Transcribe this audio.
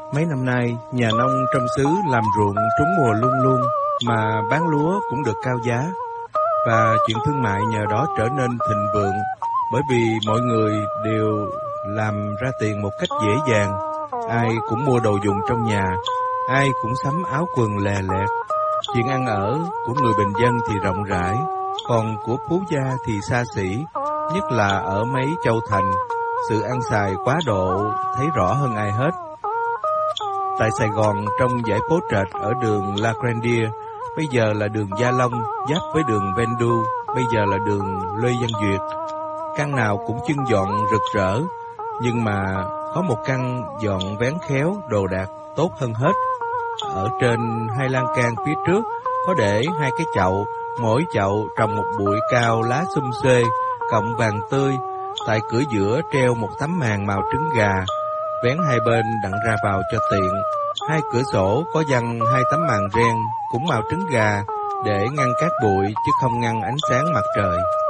Mấy năm nay, nhà nông trong xứ làm ruộng trúng mùa luôn luôn, mà bán lúa cũng được cao giá. Và chuyện thương mại nhờ đó trở nên thịnh vượng, bởi vì mọi người đều làm ra tiền một cách dễ dàng. Ai cũng mua đồ dùng trong nhà, ai cũng sắm áo quần lè lẹt. Chuyện ăn ở của người bình dân thì rộng rãi, còn của phú gia thì xa xỉ, nhất là ở mấy châu thành. Sự ăn xài quá độ thấy rõ hơn ai hết. Tại Sài Gòn, trong dãy phố trệt ở đường La Grandia, bây giờ là đường Gia Long, giáp với đường Vendu, bây giờ là đường Lê Văn Duyệt. Căn nào cũng trưng dọn rực rỡ, nhưng mà có một căn dọn vén khéo, đồ đạc tốt hơn hết. Ở trên hai lan can phía trước có để hai cái chậu, mỗi chậu trồng một bụi cao lá xum xuê, cọng vàng tươi. Tại cửa giữa treo một tấm màn màu trứng gà, vén hai bên đặng ra vào cho tiện. Hai cửa sổ có dăng hai tấm màn ren cũng màu trứng gà để ngăn cát bụi chứ không ngăn ánh sáng mặt trời.